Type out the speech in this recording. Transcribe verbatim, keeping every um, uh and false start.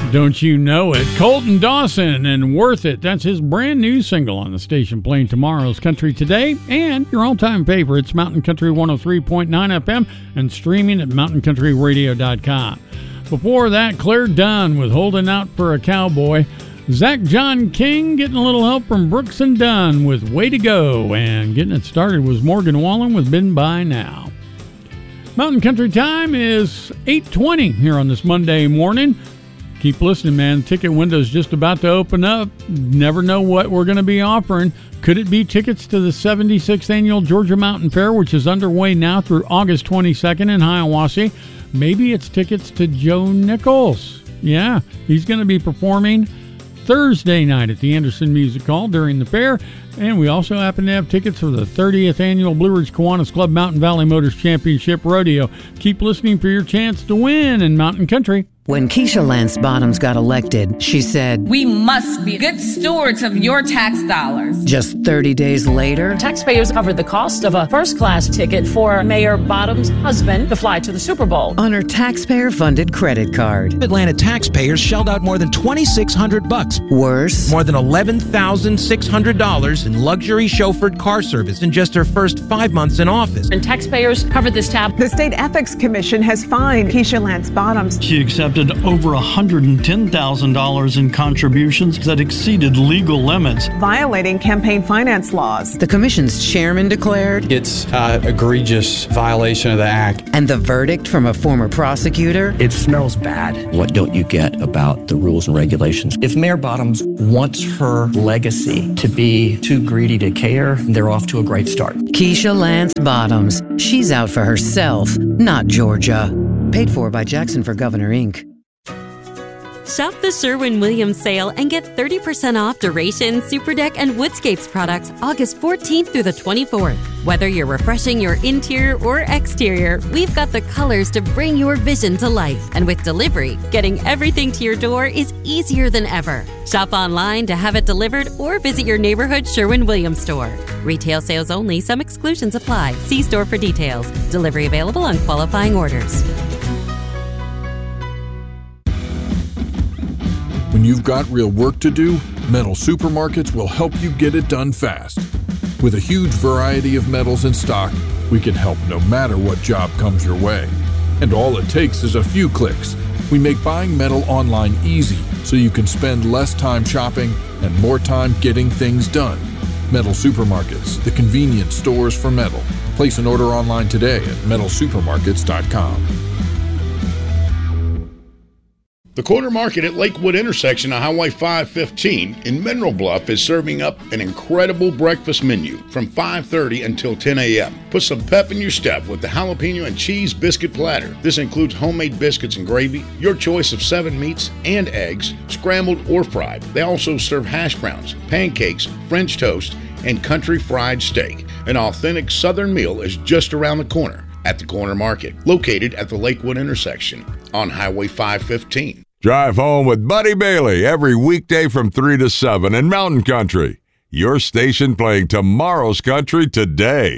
Don't you know it? Colton Dawson and Worth It. That's his brand new single on the station playing tomorrow's Country Today and your all-time favorites, Mountain Country one oh three point nine F M and streaming at mountain country radio dot com. Before that, Claire Dunn with Holding Out for a Cowboy. Zach John King getting a little help from Brooks and Dunn with Way to Go. And getting it started was Morgan Wallen with Been By Now. Mountain Country time is eight twenty here on this Monday morning. Keep listening, man. Ticket window's just about to open up. Never know what we're going to be offering. Could it be tickets to the seventy-sixth Annual Georgia Mountain Fair, which is underway now through August twenty-second in Hiawassee? Maybe it's tickets to Joe Nichols. Yeah, he's going to be performing Thursday night at the Anderson Music Hall during the fair. And we also happen to have tickets for the thirtieth Annual Blue Ridge Kiwanis Club Mountain Valley Motors Championship Rodeo. Keep listening for your chance to win in Mountain Country. When Keisha Lance Bottoms got elected, she said, "We must be good stewards of your tax dollars." Just thirty days later, taxpayers covered the cost of a first-class ticket for Mayor Bottoms' husband to fly to the Super Bowl on her taxpayer-funded credit card. Atlanta taxpayers shelled out more than twenty-six hundred bucks. Worse, more than eleven thousand six hundred dollars in luxury chauffeured car service in just her first five months in office. And taxpayers covered this tab. The State Ethics Commission has fined Keisha Lance Bottoms. She accepted over one hundred ten thousand dollars in contributions that exceeded legal limits, violating campaign finance laws. The commission's chairman declared it's an egregious violation of the act. And the verdict from a former prosecutor? It smells bad. What don't you get about the rules and regulations? If Mayor Bottoms wants her legacy to be too greedy to care, they're off to a great start. Keisha Lance Bottoms. She's out for herself, not Georgia. Paid for by Jackson for Governor, Incorporated. Shop the Sherwin-Williams sale and get thirty percent off Duration, Superdeck, and Woodscapes products August fourteenth through the twenty-fourth. Whether you're refreshing your interior or exterior, we've got the colors to bring your vision to life. And with delivery, getting everything to your door is easier than ever. Shop online to have it delivered or visit your neighborhood Sherwin-Williams store. Retail sales only. Some exclusions apply. See store for details. Delivery available on qualifying orders. When you've got real work to do, Metal Supermarkets will help you get it done fast. With a huge variety of metals in stock, we can help no matter what job comes your way. And all it takes is a few clicks. We make buying metal online easy so you can spend less time shopping and more time getting things done. Metal Supermarkets, the convenience stores for metal. Place an order online today at metal supermarkets dot com. The Corner Market at Lakewood intersection of Highway five fifteen in Mineral Bluff is serving up an incredible breakfast menu from five thirty until ten a.m. Put some pep in your step with the jalapeno and cheese biscuit platter. This includes homemade biscuits and gravy, your choice of seven meats and eggs, scrambled or fried. They also serve hash browns, pancakes, French toast, and country fried steak. An authentic Southern meal is just around the corner at the Corner Market, located at the Lakewood intersection on Highway five fifteen. Drive home with Buddy Bailey every weekday from three to seven in Mountain Country. Your station playing tomorrow's country today.